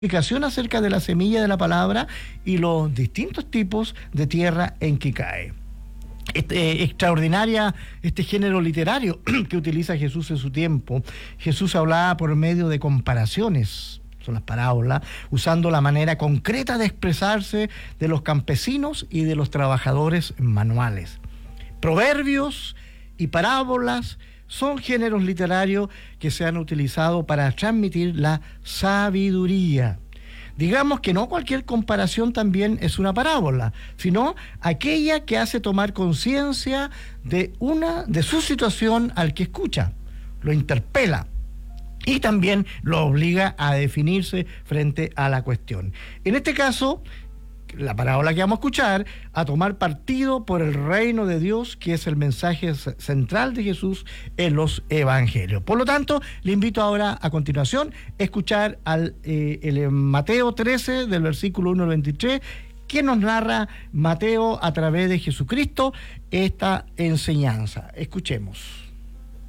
explicación acerca de la semilla de la palabra y los distintos tipos de tierra en que cae. Extraordinaria este género literario que utiliza Jesús en su tiempo. Jesús hablaba por medio de comparaciones, son las parábolas, usando la manera concreta de expresarse de los campesinos y de los trabajadores manuales. Proverbios y parábolas son géneros literarios que se han utilizado para transmitir la sabiduría. Digamos que no cualquier comparación también es una parábola, sino aquella que hace tomar conciencia de su situación al que escucha, lo interpela y también lo obliga a definirse frente a la cuestión. En este caso, la parábola que vamos a escuchar, a tomar partido por el reino de Dios, que es el mensaje central de Jesús en los evangelios. Por lo tanto, le invito ahora a continuación a escuchar el Mateo 13, del versículo 1 al 23, que nos narra Mateo a través de Jesucristo esta enseñanza. Escuchemos.